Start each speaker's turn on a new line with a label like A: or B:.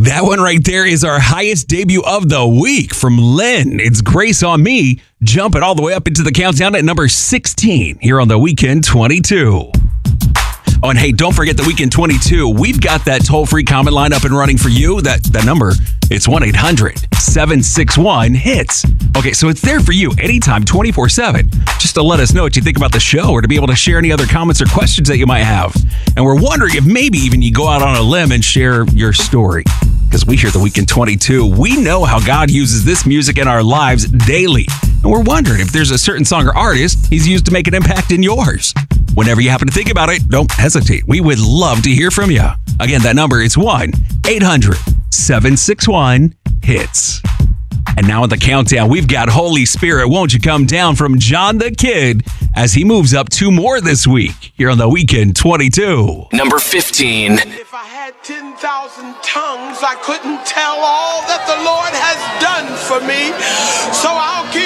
A: That one right there is our highest debut of the week from Lynn. It's Grace on Me, jumping all the way up into the countdown at number 16 here on the Weekend 22. Oh, and hey, don't forget the Weekend 22. We've got that toll-free comment line up and running for you. That number, it's 1-800-761-HITS. Okay, so it's there for you anytime, 24/7, just to let us know what you think about the show or to be able to share any other comments or questions that you might have. And we're wondering if maybe even you go out on a limb and share your story. Because we hear the Weekend 22. We know how God uses this music in our lives daily. And we're wondering if there's a certain song or artist he's used to make an impact in yours. Whenever you happen to think about it, don't hesitate. We would love to hear from you. Again, that number is 1-800-761-HITS. And now at the countdown, we've got Holy Spirit, Won't You Come Down from John the Kid as he moves up 2 more this week here on the Weekend 22.
B: Number 15.
C: If I had 10,000 tongues, I couldn't tell all that the Lord has done for me. So I'll keep